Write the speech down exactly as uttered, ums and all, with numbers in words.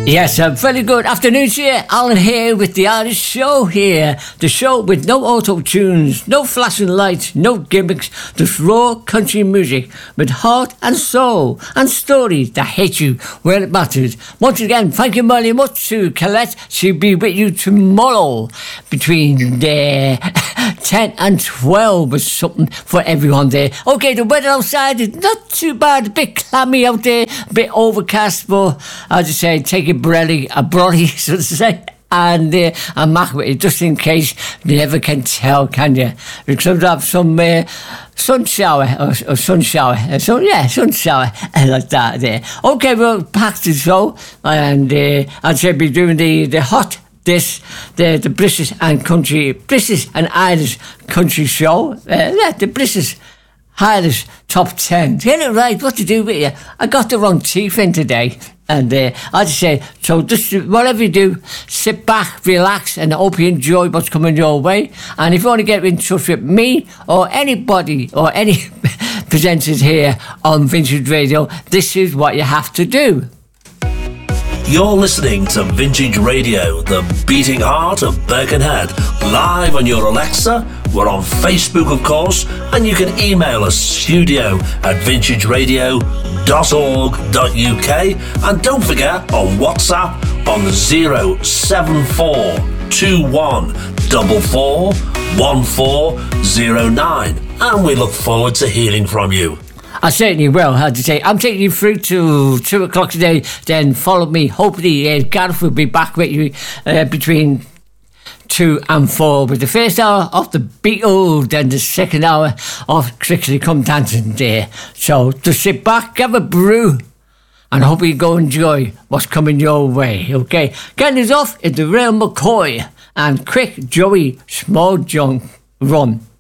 Yes, a very good afternoon to you. Alan here with the Irish Show here. The show with no auto-tunes, no flashing lights, no gimmicks, just raw country music with heart and soul and stories that hit you where it matters. Once again, thank you very much to Colette. She'll be with you tomorrow between the ten and twelve or something for everyone there. Okay, the weather outside is not too bad. A bit clammy out there, a bit overcast, but as I say, take it brelly, a brolly, so to say, and uh, a mac with it, just in case. You never can tell, can you? We could have some uh, sun shower, or, or sun shower, uh, so yeah, sun shower, uh, like that there. Okay, we'll pack the show, and uh, I'll say be doing the, the hot, this, the, the British and country, British and Irish country show, uh, yeah, the British Irish top ten. Get it right, what to do with you? I got the wrong teeth in today. And uh, I just say, so just whatever you do, sit back, relax, and I hope you enjoy what's coming your way. And if you want to get in touch with me or anybody or any presenters here on Vintage Radio, this is what you have to do. You're listening to Vintage Radio, the beating heart of Birkenhead, live on your Alexa. We're on Facebook, of course, and you can email us, studio at vintage radio dot org dot U K. And don't forget, on WhatsApp, on zero seven four two one four four one four zero nine. And we look forward to hearing from you. I certainly will, how to say. I'm taking you through to two o'clock today, then follow me. Hopefully, uh, Gareth will be back with you uh, between two and four with the first hour of the Beatles, then the second hour of Strictly Come Dancing there. So just sit back, have a brew, and hope you go enjoy what's coming your way, okay? Getting us off is the Real McCoy and Quick Joey Small Junk Run.